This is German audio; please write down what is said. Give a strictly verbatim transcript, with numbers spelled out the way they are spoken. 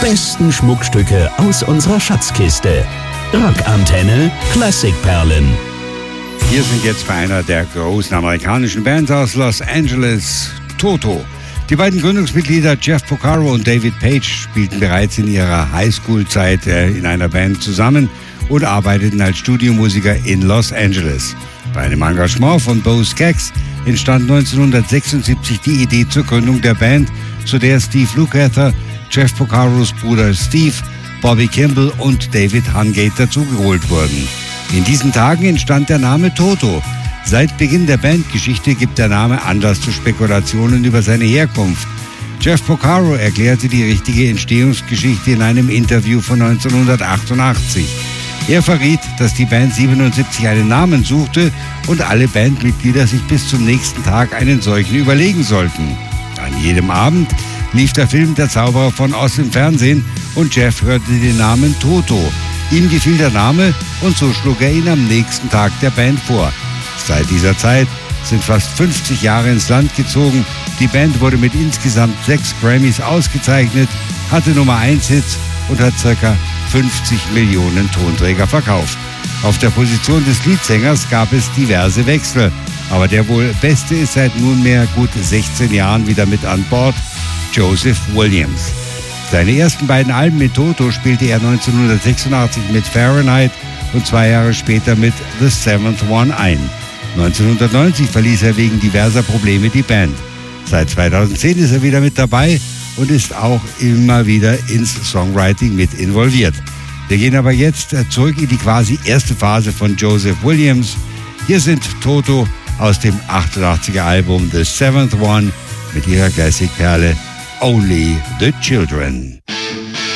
besten Schmuckstücke aus unserer Schatzkiste. Rockantenne Klassikperlen. Wir sind jetzt bei einer der großen amerikanischen Bands aus Los Angeles, Toto. Die beiden Gründungsmitglieder Jeff Porcaro und David Page spielten bereits in ihrer Highschool-Zeit in einer Band zusammen und arbeiteten als Studiomusiker in Los Angeles. Bei einem Engagement von Bo Skaggs entstand neunzehnhundertsechsundsiebzig die Idee zur Gründung der Band, zu der Steve Lukather, Jeff Porcaros Bruder Steve, Bobby Kimball und David Hungate dazugeholt wurden. In diesen Tagen entstand der Name Toto. Seit Beginn der Bandgeschichte gibt der Name Anlass zu Spekulationen über seine Herkunft. Jeff Porcaro erklärte die richtige Entstehungsgeschichte in einem Interview von neunzehnhundertachtundachtzig. Er verriet, dass die Band siebenundsiebzig einen Namen suchte und alle Bandmitglieder sich bis zum nächsten Tag einen solchen überlegen sollten. An jedem Abend lief der Film Der Zauberer von Oz im Fernsehen und Jeff hörte den Namen Toto. Ihm gefiel der Name und so schlug er ihn am nächsten Tag der Band vor. Seit dieser Zeit sind fast fünfzig Jahre ins Land gezogen. Die Band wurde mit insgesamt sechs Grammys ausgezeichnet, hatte Nummer eins Hits und hat ca. fünfzig Millionen Tonträger verkauft. Auf der Position des Leadsängers gab es diverse Wechsel, aber der wohl beste ist seit nunmehr gut sechzehn Jahren wieder mit an Bord, Joseph Williams. Seine ersten beiden Alben mit Toto spielte er neunzehnhundertsechsundachtzig mit Fahrenheit und zwei Jahre später mit The Seventh One ein. neunzehnhundertneunzig verließ er wegen diverser Probleme die Band. Seit zweitausendzehn ist er wieder mit dabei und ist auch immer wieder ins Songwriting mit involviert. Wir gehen aber jetzt zurück in die quasi erste Phase von Joseph Williams. Hier sind Toto aus dem achtundachtziger Album The Seventh One mit ihrer Klassikperle Only the Children.